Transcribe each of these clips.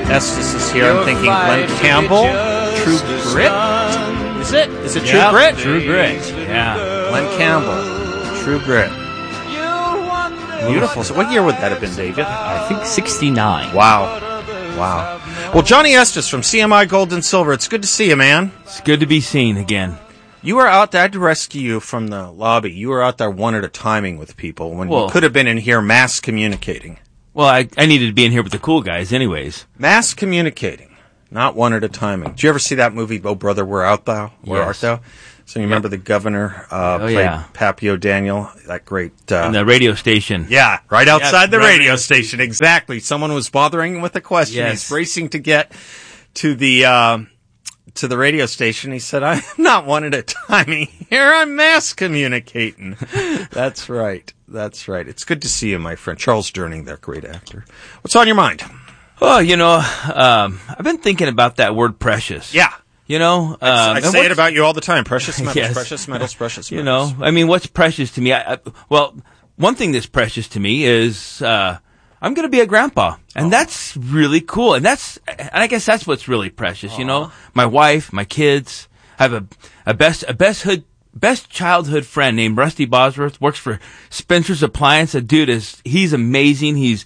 Estes is here. I'm thinking Glenn Campbell, True Grit. Is it? Is it True Grit? True Grit. Yeah. Glenn Campbell, True Grit. Beautiful. So what year would that have been, David? I think 69. Wow. Well, Johnny Estes from CMI Gold and Silver. It's good to see you, man. It's good to be seen again. You were out there. I had to rescue you from the lobby. You were out there one at a timing with people when you could have been in here mass communicating. Well, I needed to be in here with the cool guys anyways. Mass communicating, not one at a timing. Did you ever see that movie, Oh Brother, Where Art Thou? Where Art Thou? So you remember the governor played Papio Daniel, that great... in the radio station. Yeah, right outside the radio station, exactly. Someone was bothering him with a question. Yes. He's racing to get to the radio station. He said, I'm not one at a timing here. I'm mass communicating. That's right. It's good to see you, my friend. Charles Durning, that great actor. What's on your mind? Oh, I've been thinking about that word precious. Yeah. I say it about you all the time. Precious metals, yes. Precious metals, precious metals. What's precious to me? One thing that's precious to me is I'm going to be a grandpa, and that's really cool. And I guess that's what's really precious. My wife, my kids. I have a best childhood friend named Rusty Bosworth. Works for Spencer's Appliance. A dude he's amazing.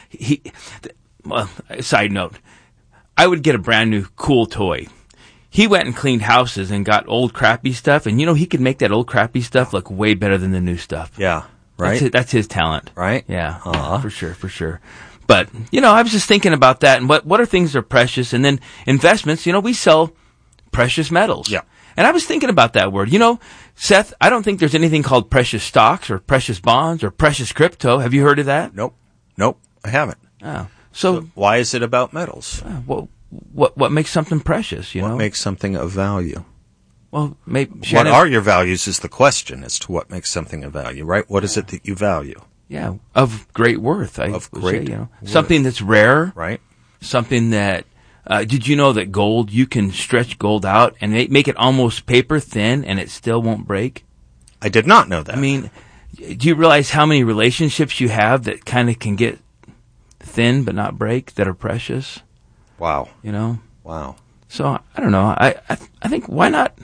Side note, I would get a brand new cool toy. He went and cleaned houses and got old crappy stuff, and he could make that old crappy stuff look way better than the new stuff. Yeah, right. That's his talent, right? Yeah, for sure. But I was just thinking about that, and what are things that are precious, and then investments. We sell precious metals. Yeah, and I was thinking about that word. Seth, I don't think there's anything called precious stocks or precious bonds or precious crypto. Have you heard of that? Nope, I haven't. Oh, so why is it about metals? What makes something precious, What makes something of value? Well, maybe... What are your values is the question as to what makes something of value, right? What is it that you value? Yeah, of great worth. Of great worth. Something that's rare. Right. Something that... did you know that gold, you can stretch gold out and make it almost paper thin and it still won't break? I did not know that. I mean, do you realize how many relationships you have that kind of can get thin but not break, that are precious? Wow. Wow. So I don't know. I think why not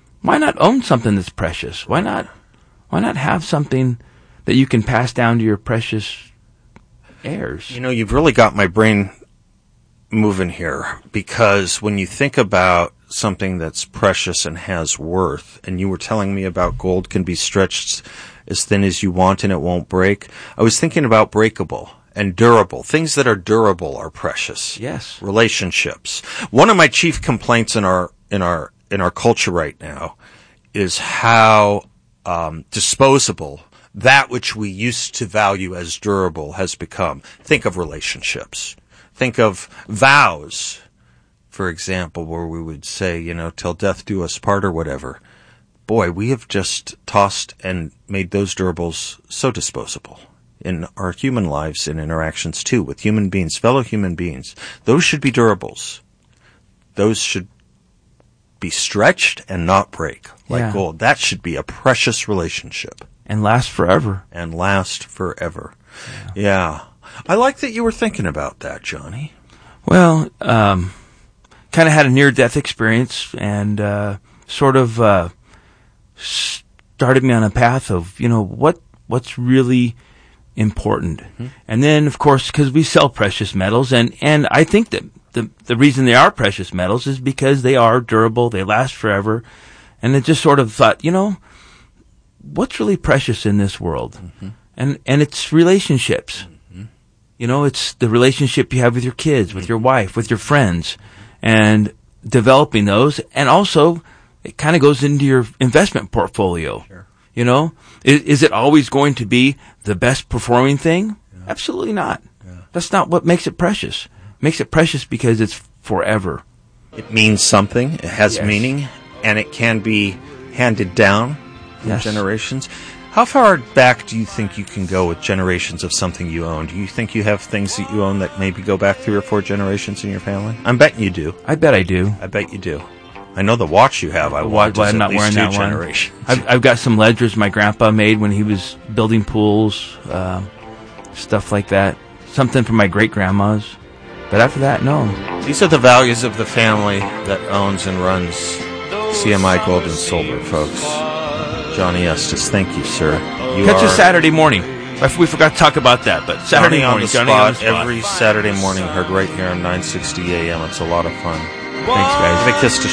own something that's precious? Why not have something that you can pass down to your precious heirs? You've really got my brain moving here, because when you think about something that's precious and has worth, and you were telling me about gold can be stretched as thin as you want and it won't break, I was thinking about breakable and durable. Things that are durable are precious. Yes. Relationships. One of my chief complaints in our culture right now is how disposable that which we used to value as durable has become. Think of relationships. Think of vows, for example, where we would say, till death do us part or whatever. Boy, we have just tossed and made those durables so disposable. In our human lives and interactions, too, with human beings, fellow human beings. Those should be durables. Those should be stretched and not break like gold. That should be a precious relationship. And last forever. Yeah. I like that you were thinking about that, Johnny. Well, kind of had a near-death experience and sort of started me on a path of, what's really important. Mm-hmm. And then, of course, because we sell precious metals, and I think that the reason they are precious metals is because they are durable, they last forever, and it just sort of thought, what's really precious in this world? Mm-hmm. And it's relationships. Mm-hmm. It's the relationship you have with your kids, with your wife, with your friends, and developing those, and also it kind of goes into your investment portfolio. Sure. Is it always going to be the best performing thing? Yeah. Absolutely not. Yeah. That's not what makes it precious. It makes it precious because it's forever. It means something. It has meaning, and it can be handed down from generations. How far back do you think you can go with generations of something you own? Do you think you have things that you own that maybe go back 3 or 4 generations in your family? I'm betting you do. I bet I do. I bet you do. I know the watch you have. I'm not wearing that one. I've got some ledgers my grandpa made when he was building pools, stuff like that. Something from my great grandma's. But after that, no. These are the values of the family that owns and runs CMI Gold and Silver, folks. Johnny Estes, thank you, sir. Catch us Saturday morning. We forgot to talk about that, but Saturday morning, Johnny on the spot. Every Saturday morning, heard right here on 960 AM. It's a lot of fun. Thanks, guys. Give a kiss to